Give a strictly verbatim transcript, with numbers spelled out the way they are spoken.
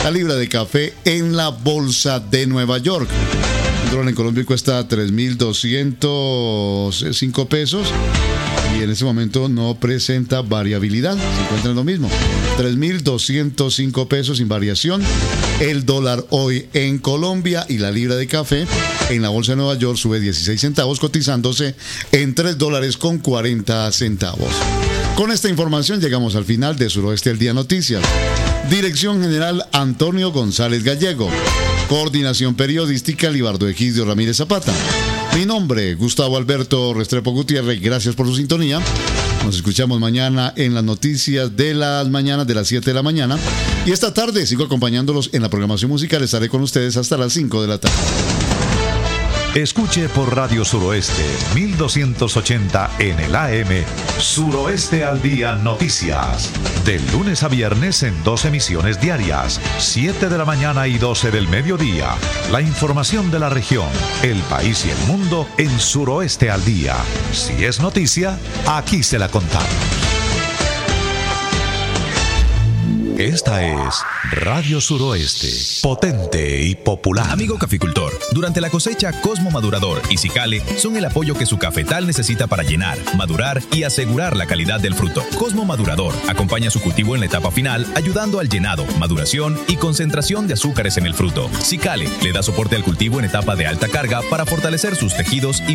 la libra de café en la bolsa de Nueva York. El dólar en Colombia cuesta tres mil doscientos cinco pesos y en ese momento no presenta variabilidad, se encuentra en lo mismo, tres mil doscientos cinco pesos sin variación. El dólar hoy en Colombia y la libra de café en la bolsa de Nueva York sube dieciséis centavos, cotizándose en tres dólares con cuarenta centavos. Con esta información llegamos al final de Suroeste al Día Noticias. Dirección General Antonio González Gallego. Coordinación Periodística Libardo Egidio Ramírez Zapata. Mi nombre, Gustavo Alberto Restrepo Gutiérrez. Gracias por su sintonía. Nos escuchamos mañana en las noticias de las mañanas de las siete de la mañana. Y esta tarde sigo acompañándolos en la programación musical. Estaré con ustedes hasta las cinco de la tarde. Escuche por Radio Suroeste mil doscientos ochenta en el A M Suroeste al Día Noticias. De lunes a viernes en dos emisiones diarias, siete de la mañana y doce del mediodía. La información de la región, el país y el mundo en Suroeste al Día. Si es noticia, aquí se la contamos. Esta es Radio Suroeste, potente y popular. Amigo caficultor, durante la cosecha, Cosmo Madurador y Cicale son el apoyo que su cafetal necesita para llenar, madurar y asegurar la calidad del fruto. Cosmo Madurador acompaña su cultivo en la etapa final, ayudando al llenado, maduración y concentración de azúcares en el fruto. Cicale le da soporte al cultivo en etapa de alta carga para fortalecer sus tejidos y